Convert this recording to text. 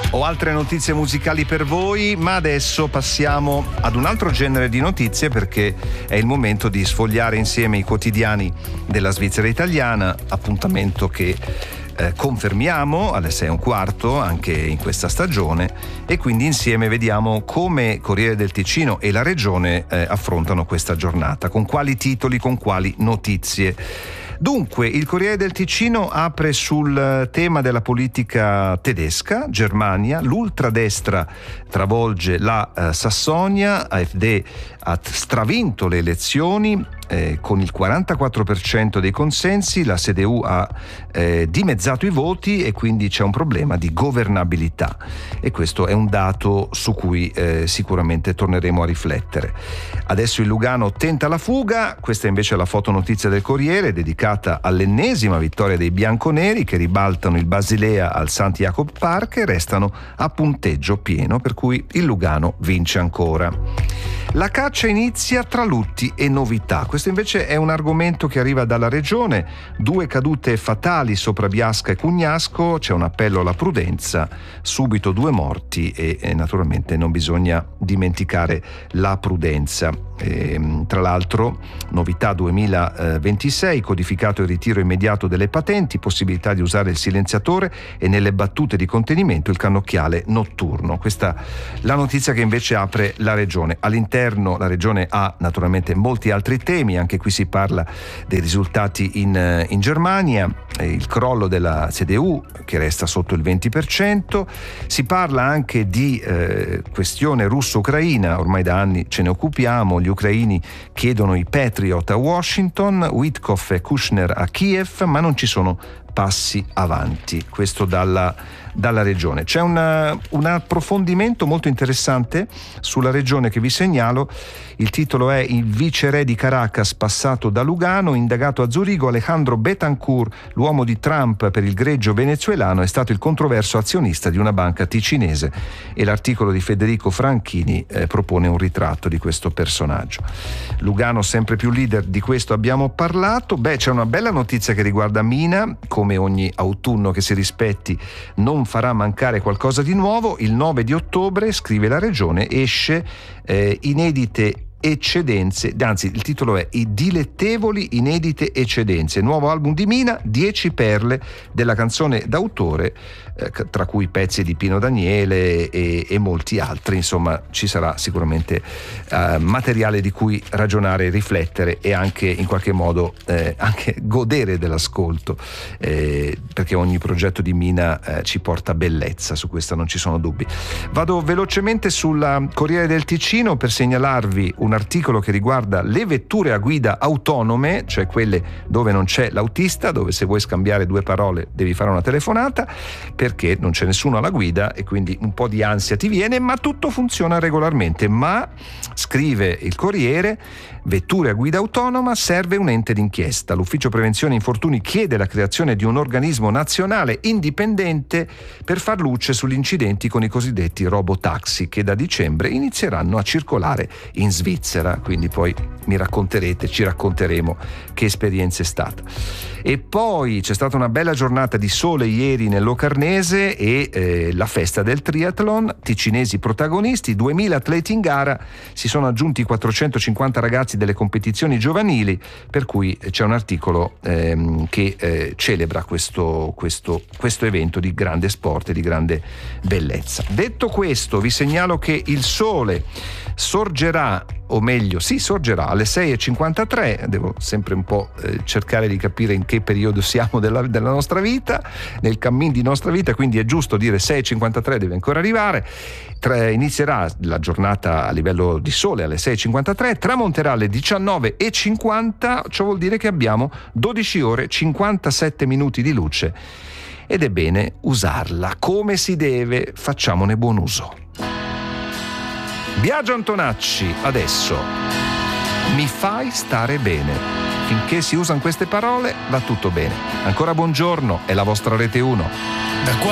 Ho altre notizie musicali per voi, ma adesso passiamo ad un altro genere di notizie, perché è il momento di sfogliare insieme i quotidiani della Svizzera italiana, appuntamento che confermiamo alle 6:15 anche in questa stagione, e quindi insieme vediamo come Corriere del Ticino e la Regione affrontano questa giornata, con quali titoli, con quali notizie. Dunque, il Corriere del Ticino apre sul tema della politica tedesca, Germania, l'ultradestra travolge la Sassonia, AfD ha stravinto le elezioni con il 44% dei consensi, la CDU ha dimezzato i voti e quindi c'è un problema di governabilità, e questo è un dato su cui sicuramente torneremo a riflettere. Adesso il Lugano tenta la fuga, questa invece è la fotonotizia del Corriere dedicata all'ennesima vittoria dei bianconeri che ribaltano il Basilea al St. Jacob Park e restano a punteggio pieno, per cui il Lugano vince ancora. La caccia inizia tra lutti e novità. Questo invece è un argomento che arriva dalla Regione. 2 cadute fatali sopra Biasca e Cugnasco, c'è un appello alla prudenza, subito 2 morti e naturalmente non bisogna dimenticare la prudenza. Tra l'altro, novità 2026, codificato il ritiro immediato delle patenti, possibilità di usare il silenziatore e nelle battute di contenimento il cannocchiale notturno. Questa la notizia che invece apre la Regione. All'interno la Regione ha naturalmente molti altri temi, anche qui si parla dei risultati in Germania, il crollo della CDU che resta sotto il 20%, si parla anche di questione russo-ucraina, ormai da anni ce ne occupiamo, gli ucraini chiedono i Patriot a Washington, Witkoff e Kushner a Kiev, ma non ci sono passi avanti. Questo dalla Regione. C'è un approfondimento molto interessante sulla Regione che vi segnalo. Il titolo è Il viceré di Caracas passato da Lugano, indagato a Zurigo, Alejandro Betancourt, l'uomo di Trump per il greggio venezuelano, è stato il controverso azionista di una banca ticinese, e l'articolo di Federico Franchini propone un ritratto di questo personaggio. Lugano sempre più leader, di questo abbiamo parlato. C'è una bella notizia che riguarda Mina, come ogni autunno che si rispetti non farà mancare qualcosa di nuovo. Il 9 di ottobre, scrive la Regione, esce Inedite eccedenze, anzi il titolo è I dilettevoli inedite eccedenze, nuovo album di Mina, 10 perle della canzone d'autore, tra cui pezzi di Pino Daniele e molti altri. Insomma, ci sarà sicuramente materiale di cui ragionare e riflettere, e anche in qualche modo anche godere dell'ascolto, perché ogni progetto di Mina ci porta bellezza, su questo non ci sono dubbi. Vado velocemente sulla Corriere del Ticino per segnalarvi un articolo che riguarda le vetture a guida autonome, cioè quelle dove non c'è l'autista, dove se vuoi scambiare 2 parole devi fare una telefonata, perché non c'è nessuno alla guida e quindi un po' di ansia ti viene, ma tutto funziona regolarmente. Ma, scrive il Corriere, vetture a guida autonoma, serve un ente d'inchiesta. L'Ufficio Prevenzione Infortuni chiede la creazione di un organismo nazionale indipendente per far luce sugli incidenti con i cosiddetti robotaxi, che da dicembre inizieranno a circolare in Svizzera, quindi poi ci racconteremo che esperienza è stata. E poi c'è stata una bella giornata di sole ieri nel Locarnese e la festa del triathlon, ticinesi protagonisti, 2000 atleti in gara, si sono aggiunti 450 ragazzi delle competizioni giovanili, per cui c'è un articolo che celebra questo evento di grande sport e di grande bellezza. Detto questo, vi segnalo che il sole sorgerà alle 6:53. Devo sempre un po' cercare di capire in che periodo siamo della nostra vita, nel cammin di nostra vita, quindi è giusto dire 6:53, deve ancora arrivare. Inizierà la giornata a livello di sole alle 6:53, tramonterà alle 19:50, ciò vuol dire che abbiamo 12 ore 57 minuti di luce, ed è bene usarla come si deve, facciamone buon uso. Biagio Antonacci, adesso mi fai stare bene. Finché si usano queste parole va tutto bene. Ancora buongiorno, è la vostra Rete 1.